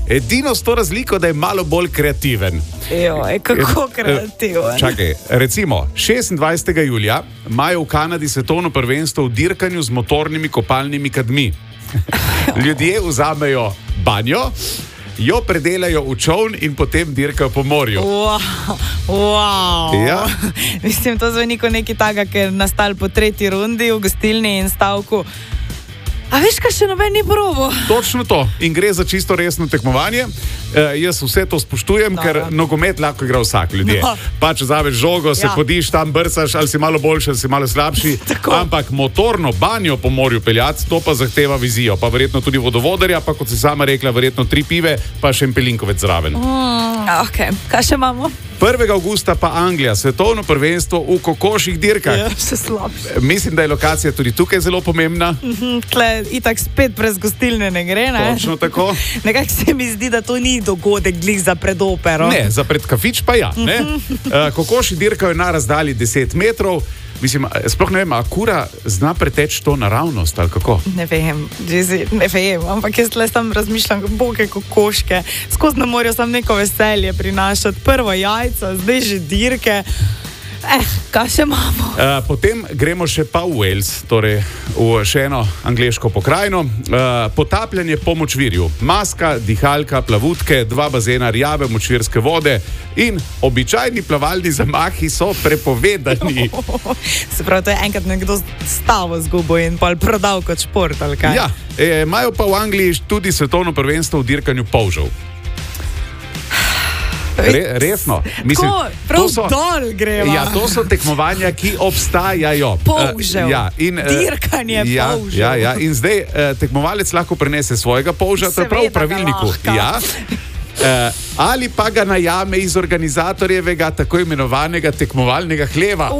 Edino s to razliko, da je malo bolj kreativen. Kako kreativen. Čakaj, recimo 26. julija imajo v Kanadi svetovno prvenstvo v dirkanju z motornimi kopalnimi kadmi. Ljudje vzamejo banjo, jo predelajo v čoln in potem dirkajo po morju. Wow. Ja. Mislim, to zveni kot nekaj takega, ker je nastal po 3. rundi v gostilni in stavku. A veš, kaj še noben ni probo? Točno to. In gre za čisto resno tekmovanje. Jaz vse to spoštujem, ker nogomet lahko igra vsak ljudje. Pač vzameš žogo, se hodiš tam, brcaš, ali si malo boljši, ali si malo slabši. Ampak motorno banjo po morju peljati, to pa zahteva vizijo. Pa verjetno tudi vodovodarja, pa kot si sama rekla, verjetno 3 pive, pa še en pelinkovec zraven. Ok, kaj še imamo? 1. avgusta pa Anglija, svetovno prvenstvo v kokošjih dirkah. Ja, še slabše. Mislim, da je lokacija tudi tukaj zelo pomembna. Tle itak spet brez gostilne ne gre, ne? Točno tako. Nekako se mi zdi, da to ni dogodek glih za pred opero. Ne, za pred kafič pa ja. Ne? Kokoši dirkajo na razdalji 10 metrov. Mislim, sploh ne vem, a kura zna preteči to naravnost, ali kako? Ne vem, ampak jaz le tam razmišljam, boke kokoške, skozi na morju sam neko veselje prinašati, prvo jajca, zdaj že dirke. Kaj še imamo? Potem gremo še pa v Wales, torej v še eno angleško pokrajino. Potapljanje po močvirju. Maska, dihalka, plavutke, 2 bazena rjave močvirske vode in običajni plavalni zamahi so prepovedani. Se pravi, to je enkrat nekdo stavo zgubo in pa prodal kot šport, ali kaj? Ja, imajo pa v Angliji tudi svetovno prvenstvo v dirkanju polžev. Resno. Mislim, dol greva. Ja, to so tekmovanja, ki obstajajo. Polžev. Dirkanje polžev. Ja. In zdaj tekmovalec lahko prenese svojega polža, to je prav v pravilniku. Ja. Ali pa ga najame iz organizatorjevega tako imenovanega tekmovalnega hleva.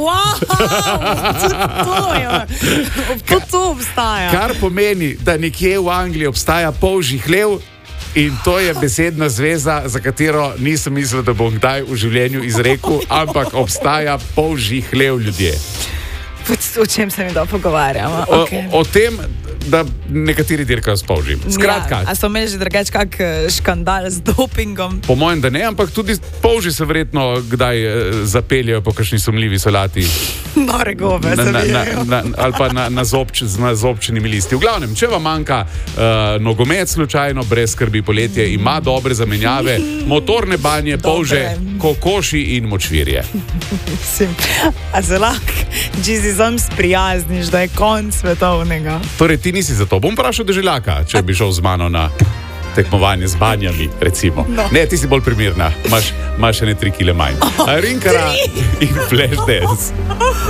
To obstaja. Kar pomeni, da nekje v Angliji obstaja polžji hlev. In to je besedna zveza, za katero nisem mislil, da bom kdaj v življenju izrekel, ampak obstaja polžji hlev, ljudje. O čem se mi da pogovarjamo? O tem, da nekateri dirkajo s polžji. Skratka. A so imeli že drugač kak škandal z dopingom? Po mojem, da ne, ampak tudi polžji se verjetno kdaj zapeljajo po kakšni sumljivi solati. Nore gobe se vijajo. Ali pa na zobčenimi listi. V glavnem, če vam manjka nogomet slučajno, brez skrbi, poletje ima dobre zamenjave, motorne banje, polže, kokoši in močvirje. A se lahko Džizi sam sprijazniš, da je konc svetovnega? Torej, ti nisi za to. Bom vprašal deželjaka, če bi šel z mano na tekmovanje z banjami, recimo. Ne, ti si bolj primirna. Imaš še ne 3 kile manj. Rinkara in Flashdance.